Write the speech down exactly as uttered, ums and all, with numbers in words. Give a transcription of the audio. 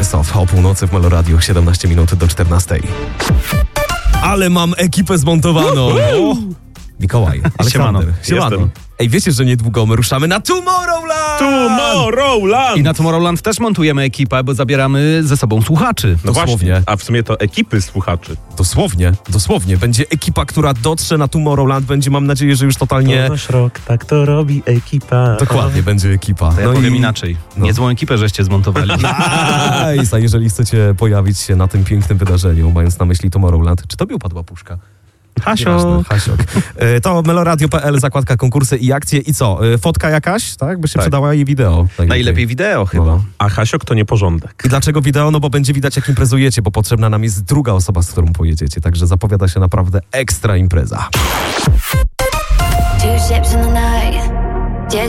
Best of o północy w Meloradiu, siedemnaście minut do czternastej. Ale mam ekipę zmontowaną. O, Mikołaj, Aleksander. Siemano. Ej, wiecie, że niedługo my ruszamy na Tomorrowland! Tomorrowland! I na Tomorrowland też montujemy ekipę, bo zabieramy ze sobą słuchaczy. No Dosłownie. właśnie, a w sumie to ekipy słuchaczy. Dosłownie, dosłownie. Będzie ekipa, która dotrze na Tomorrowland. Będzie, mam nadzieję, że już totalnie... To nasz rok, tak to robi ekipa. Dokładnie, będzie ekipa. To ja no powiem i... inaczej. No. Niezłą ekipę żeście zmontowali. Nice. A jeżeli chcecie pojawić się na tym pięknym wydarzeniu, mając na myśli Tomorrowland, czy tobie upadła puszka? Hasio. Hasiok. E, To meloradio kropka p l, zakładka konkursy i akcje. I co? E, Fotka jakaś, tak? By się Tak. przydała jej wideo. Najlepiej. Najlepiej wideo chyba. No. A Hasiok to nie porządek. I dlaczego wideo? No bo będzie widać, jak imprezujecie, bo potrzebna nam jest druga osoba, z którą pojedziecie. Także zapowiada się naprawdę ekstra impreza. Two ships in the night.